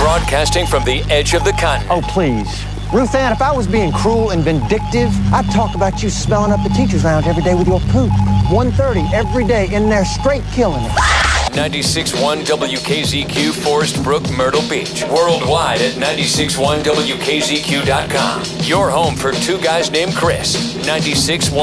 Broadcasting from the edge of the continent. Oh, please. Ruth Ann, if I was being cruel and vindictive, I'd talk about you smelling up the teacher's lounge every day with your poop. 1:30 every day in there straight killing it. 96.1 WKZQ, Forest Brook, Myrtle Beach. Worldwide at 96.1WKZQ.com. Your home for two guys named Chris. 96.1